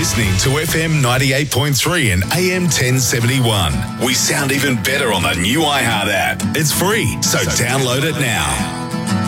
listening to FM 98.3 and AM 1071. We sound even better on the new iHeart app. It's free, so download it now.